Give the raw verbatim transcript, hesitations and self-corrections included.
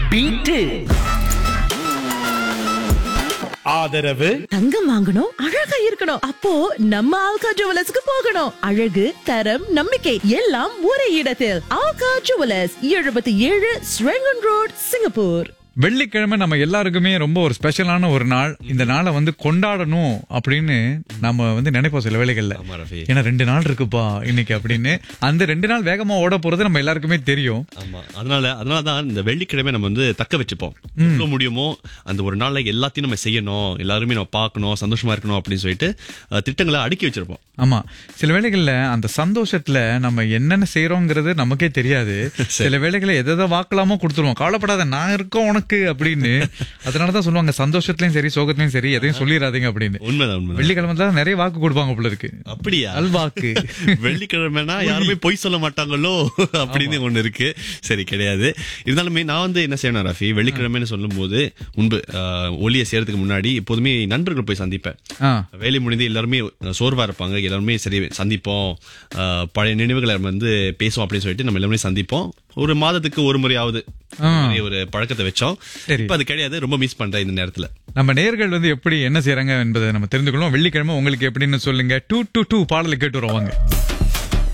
Beat. ஆதரவு தங்கம் வாங்கணும், அழகா இருக்கணும். அப்போ நம்ம ஆல்கா ஜுவல்லர்ஸ்க்கு போகணும். அழகு, தரம், நம்பிக்கை எல்லாம் ஒரே இடத்தில். ஆல்கா ஜுவல்லர்ஸ், எழுபத்தி ஏழு ஸ்ரெங்கன் ரோட், சிங்கப்பூர். வெள்ளிக்கிழமை நம்ம எல்லாருக்குமே ரொம்ப ஒரு ஸ்பெஷலான ஒரு நாள். இந்த நாளை வந்து கொண்டாடணும் அப்படின்னு நம்ம வந்து நினைப்போம் சில வேளைகள்ல. ஏன்னா ரெண்டு நாள் இருக்குப்பா இன்னைக்கு அப்படின்னு. அந்த ரெண்டு நாள் வேகமா ஓட போறது நம்ம எல்லாருக்குமே தெரியும். ஆமா, அதனால அதனாலதான் இந்த வெள்ளிக்கிழமை நம்ம வந்து தக்க வச்சுப்போம். எவ்வளவு முடியுமோ அந்த ஒரு நாள்ல எல்லாத்தையும் நம்ம செய்யணும், எல்லாருமே நம்ம பார்க்கணும், சந்தோஷமா இருக்கணும் அப்படின்னு சொல்லிட்டு திட்டங்களை அடுக்கி வச்சிருப்போம். ஆமா, சில வேளைகள்ல அந்த சந்தோஷத்துல நம்ம என்னென்ன செய்யறோங்கிறது நமக்கே தெரியாது. சில வேளைகளை எதை வாக்கலாமோ கொடுத்துருவோம். கவலைப்படாத, நான் இருக்கோம் உனக்கு அப்படின்னு. அதனாலதான் சொல்லுவாங்க, சந்தோஷத்துலயும் சரி சோகத்திலயும் சரி எதையும் சொல்லிடாதீங்க அப்படின்னு. உண்மைதான். வெள்ளிக்கிழமை தான் நிறைய வாக்கு கொடுப்பாங்க போல இருக்கு. அப்படியா? அல்வாக்கு. வெள்ளிக்கிழமைனா யாருமே பொய் சொல்ல மாட்டாங்களோ அப்படின்னு ஒண்ணு இருக்கு. சரி, கிடையாது. இருந்தாலுமே நான் வந்து என்ன செய்யணும் ரஃபி, வெள்ளிக்கிழமைன்னு சொல்லும் போது முன்பு ஒளியை செய்யறதுக்கு முன்னாடி எப்போதுமே நண்பர்கள் போய் சந்திப்பேன். வேலை முடிந்து எல்லாருமே சோர்வா இருப்பாங்க, எல்லாருமே சரி சந்திப்போம், பழைய நினைவுகளை வந்து பேசுவோம் அப்படின்னு சொல்லிட்டு நம்ம எல்லாருமே சந்திப்போம். ஒரு மாதத்துக்கு ஒரு முறையாவது ஒரு பழக்கத்தை வச்சோம். இப்ப அது கிடையாது. ரொம்ப மிஸ் பண்றேன் இந்த நேரத்துல. நம்ம நேயர்கள் வந்து எப்படி என்ன செய்யறாங்க என்பதை நம்ம தெரிந்துக்கணும். வெள்ளிக்கிழமை உங்களுக்கு எப்படின்னு சொல்லுங்க. டூ டூ டூ பாடலை கேட்டு வருவாங்க.